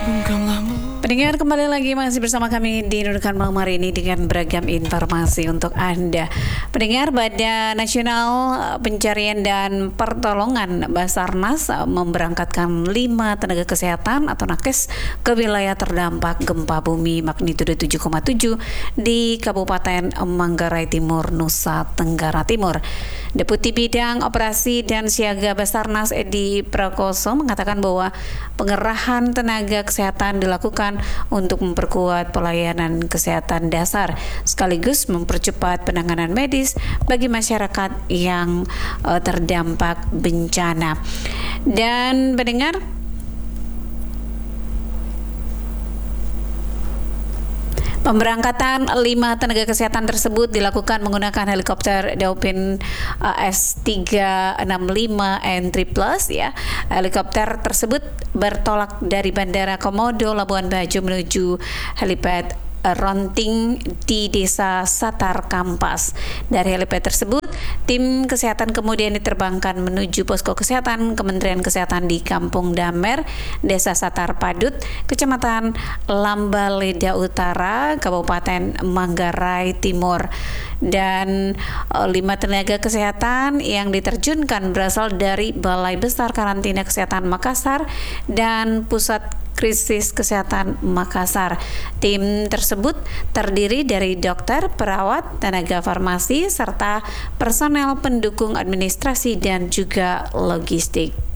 Pendengar, kembali lagi masih bersama kami di Nunukan Malam hari ini dengan beragam informasi untuk Anda. Pendengar, Badan Nasional Pencarian dan Pertolongan Basarnas memberangkatkan 5 tenaga kesehatan atau nakes ke wilayah terdampak gempa bumi magnitudo 7,7 di Kabupaten Manggarai Timur, Nusa Tenggara Timur. Deputi Bidang Operasi dan Siaga Basarnas Edi Prakoso mengatakan bahwa pengerahan tenaga kesehatan dilakukan untuk memperkuat pelayanan kesehatan dasar sekaligus mempercepat penanganan medis bagi masyarakat yang terdampak bencana. Dan pendengar, pemberangkatan 5 tenaga kesehatan tersebut dilakukan menggunakan helikopter Dauphin S365N3+, ya. Helikopter tersebut bertolak dari Bandara Komodo Labuan Bajo menuju helipad Ronting di Desa Satar Kampas. Dari helipad tersebut, tim kesehatan kemudian diterbangkan menuju posko kesehatan Kementerian Kesehatan di Kampung Damer, Desa Satar Padut, Kecamatan Lambaleda Utara, Kabupaten Manggarai Timur. Dan 5 tenaga kesehatan yang diterjunkan berasal dari Balai Besar Karantina Kesehatan Makassar dan Pusat Krisis Kesehatan Makassar. Tim tersebut terdiri dari dokter, perawat, tenaga farmasi, serta personel pendukung administrasi dan juga logistik.